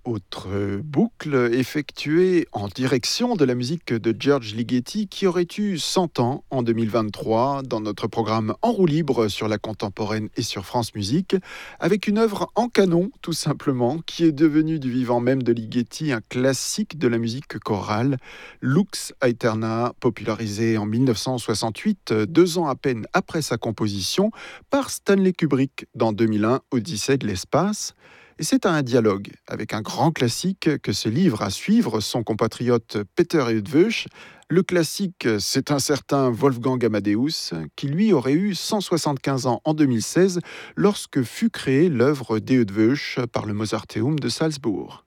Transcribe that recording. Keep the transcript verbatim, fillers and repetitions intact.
Autre boucle effectuée en direction de la musique de George Ligeti qui aurait eu cent ans en deux mille vingt-trois dans notre programme En roue libre sur la contemporaine et sur France Musique, avec une œuvre en canon tout simplement qui est devenue du vivant même de Ligeti un classique de la musique chorale, Lux Aeterna, popularisé en mille neuf cent soixante-huit, deux ans à peine après sa composition, par Stanley Kubrick dans deux mille un, Odyssée de l'espace. Et c'est à un dialogue avec un grand classique que se livre à suivre son compatriote Peter Eötvös. Le classique, c'est un certain Wolfgang Amadeus, qui lui aurait eu cent soixante-quinze ans en deux mille seize, lorsque fut créée l'œuvre d'Eötvös par le Mozarteum de Salzbourg.